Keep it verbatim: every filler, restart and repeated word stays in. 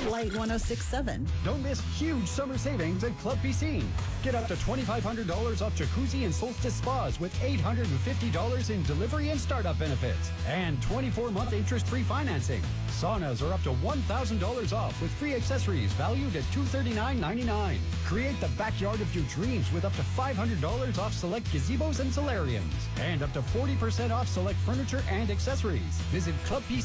Light one oh six point seven. Don't miss huge summer savings at Club Piscine. Get up to twenty-five hundred dollars off jacuzzi and solstice spas with eight hundred fifty dollars in delivery and startup benefits. And twenty-four month interest-free financing. Saunas are up to one thousand dollars off with free accessories valued at two hundred thirty-nine ninety-nine. Create the backyard of your dreams with up to five hundred dollars off select gazebos and solariums. And up to forty percent off select furniture and accessories. Visit Club Piscine.